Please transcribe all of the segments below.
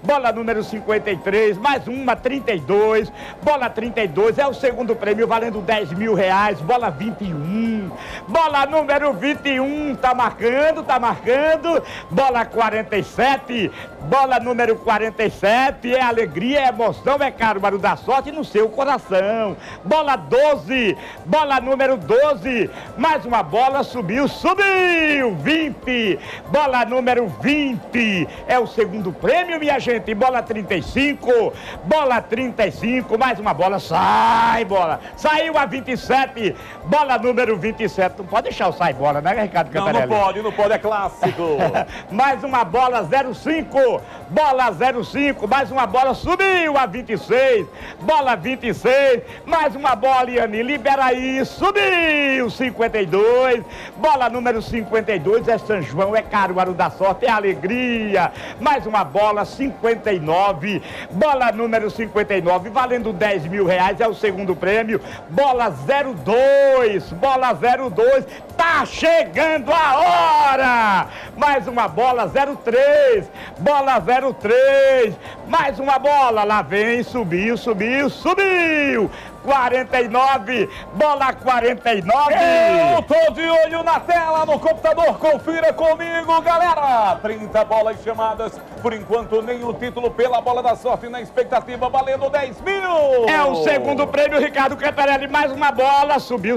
bola número 53, mais uma 32, bola 32 é o segundo prêmio valendo 10 mil reais, bola 21, bola número 21, tá marcando, bola 47, bola número 47, é alegria, é emoção, é caro, barulho da sorte no seu coração, bola 12, bola número 12, mais uma bola, subiu, 20, bola número 20, é o segundo prêmio, minha gente, bola 35, mais uma bola, sai bola, saiu a 27, bola número 27, não pode deixar o sai bola, né, Ricardo Cantarelli? Não pode, é clássico. Mais uma bola, 05, bola 05, mais uma bola, subiu a 26, bola 26, mais uma bola, Iani, libera aí, subiu, 52, bola número 52, é São João, é Caruaru da Sorte, é alegria, mais uma bola, 59, bola número 59, valendo 10 mil reais, é o segundo prêmio, bola 02, tá chegando a hora, mais uma bola, 03, mais uma bola, lá vem, subiu, 49, bola 49. Eu tô de olho na tela, no computador, confira comigo, galera. 30 bolas chamadas, por enquanto nenhum título pela bola da sorte na expectativa, valendo 10 mil. É o segundo prêmio, Ricardo Cantarelli, mais uma bola, subiu.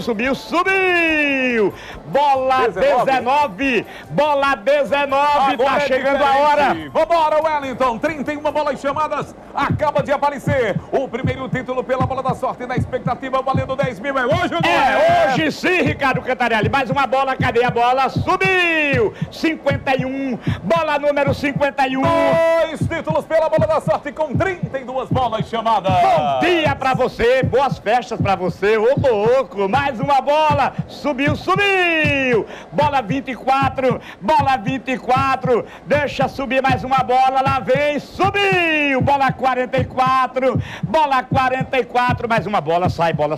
Bola 19, Agora tá chegando a hora. Vambora, Wellington, 31 bolas chamadas, acaba de aparecer o primeiro título pela bola da sorte na expectativa, valendo 10 mil, é hoje ou não é? Hoje sim, Ricardo Cantarelli, mais uma bola, cadê a bola? Subiu, 51, bola número 51. 2 títulos pela bola da sorte com 32 bolas chamadas. Bom dia pra você, boas festas pra você, ô louco, mais uma bola, subiu, bola 24, deixa subir mais uma bola, lá vem, subiu, bola 44, mais uma bola, sai bola,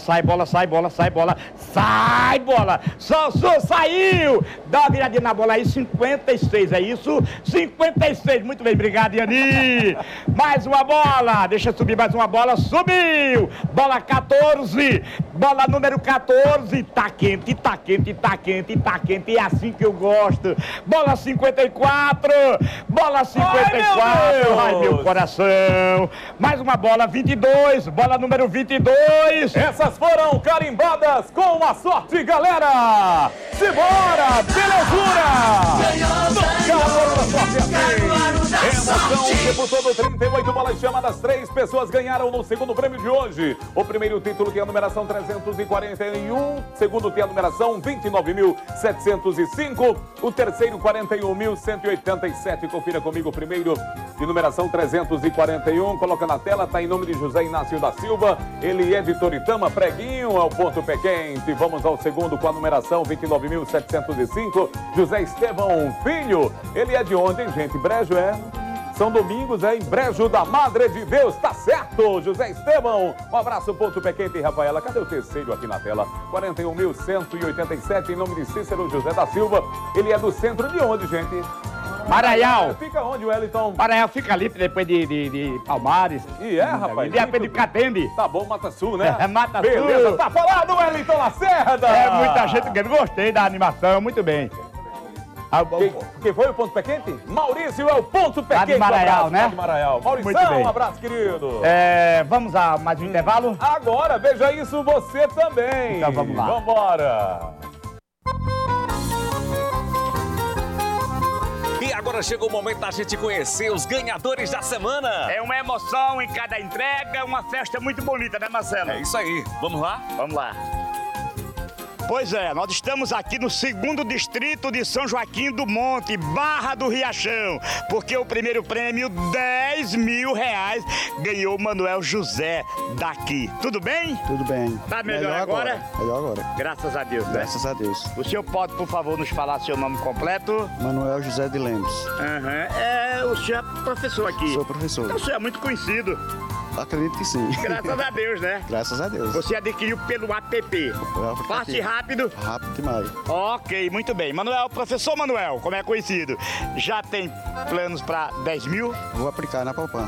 saiu, dá uma viradinha na bola aí, 56, é isso? 56, muito bem, obrigado, Iani. Mais uma bola, deixa subir mais uma bola, subiu, bola 14, bola número 14, tá quente, é assim que eu gosto, bola 54, ai meu coração, mais uma bola, 22, bola número 22. Essas foram carimbadas com a sorte, galera! Simbora, belezura! Caruaru da Sorte, emoção, o tempo todo, 38 bolas chamadas, 3 pessoas ganharam no segundo prêmio de hoje. O primeiro título tem a numeração 341, segundo tem a numeração 29.705, o terceiro 41.187. Confira comigo o primeiro de numeração 341, coloca na tela, tá em nome de José Inácio da Silva, ele é de Toritama, preguinho, é o ponto pé quente. Vamos ao segundo com a numeração 29.705, José Estevão Filho, ele é de onde, hein, gente? Brejo, é? São Domingos, é em Brejo da Madre de Deus, tá certo, José Estevão. Um abraço, ponto pé quente, Rafaela. Cadê o terceiro aqui na tela? 41.187, em nome de Cícero José da Silva. Ele é do centro de onde, gente? Maraial. Fica onde, Wellington? Maraial fica ali depois de Palmares. E é, rapaz? Depois de Catende. Tá bom, Mata Sul, né? É Mata Sul. Beleza, tá falado, Wellington Lacerda. É, muita gente que gostei da animação, muito bem. Quem foi o ponto pé quente? Maurício é o ponto pé quente. De Maraial, né? De Maraial. Maurício, um abraço, querido. Vamos a mais um intervalo? Agora, veja isso você também. Então vamos lá. Vambora. E agora chegou o momento da gente conhecer os ganhadores da semana. É uma emoção em cada entrega, uma festa muito bonita, né, Marcelo? É isso aí. Vamos lá? Vamos lá. Pois é, nós estamos aqui no 2º distrito de São Joaquim do Monte, Barra do Riachão, porque o primeiro prêmio, 10 mil reais, ganhou o Manuel José daqui. Tudo bem? Tudo bem. Tá melhor agora? Melhor agora. Graças a Deus, né? Graças a Deus. O senhor pode, por favor, nos falar seu nome completo? Manuel José de Lemos. O senhor é professor aqui? Sou professor. Então o senhor é muito conhecido. Acredito que sim. Graças a Deus, né? Graças a Deus. Você adquiriu pelo app. Fácil e rápido? Rápido demais. Ok, muito bem. Manuel, professor Manuel, como é conhecido, já tem planos para 10 mil? Vou aplicar na poupança.